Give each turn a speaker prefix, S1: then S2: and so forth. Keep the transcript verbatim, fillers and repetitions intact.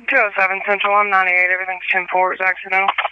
S1: two oh seven Central, I'm ninety-eight. Everything's ten four. It's accidental.